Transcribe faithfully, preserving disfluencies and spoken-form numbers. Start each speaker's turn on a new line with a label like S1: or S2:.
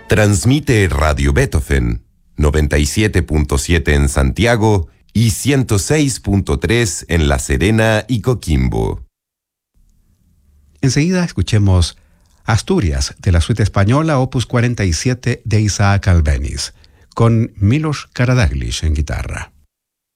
S1: Transmite Radio Beethoven, noventa y siete punto siete en Santiago y ciento seis punto tres en La Serena y Coquimbo.
S2: Enseguida escuchemos Asturias, de la suite española opus cuarenta y siete de Isaac Albéniz, con Milos Karadáglis en guitarra.